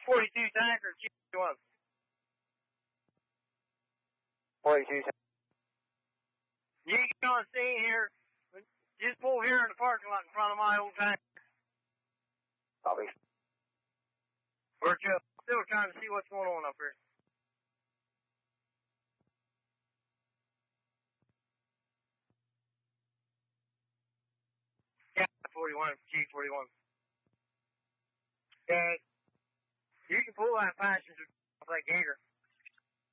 42 tanker, G41. 42 tanker. You get on the scene here. Just pull here in the parking lot in front of my old tanker. Copy. We're still trying to see what's going on up here. Yeah, 41, G41. Okay. You can pull that passenger off that gator.